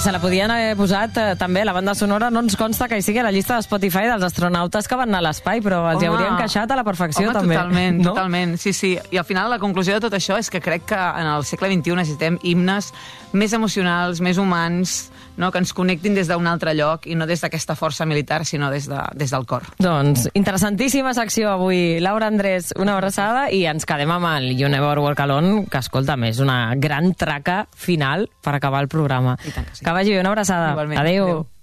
se la podien haver posat també, la banda sonora no ens consta que hi sigui a la llista de Spotify dels astronautes que van anar a l'espai, però els hi hauria encaixat a la perfecció també. Totalment, sí. I al final la conclusió de tot això és que crec que en el segle XXI necessitem himnes més emocionals, més humans, no? Que ens connectin des d'un altre lloc i no des d'aquesta força militar, sinó des del cor. Doncs, interessantíssima secció avui. Laura, Andrés, una abraçada i ens quedem amb el You Never Walk Alone, que, escolta'm, és una gran traca final per acabar el programa. I tant que sí. Que vagi bé, una abraçada. Igualment. Adéu. Adéu.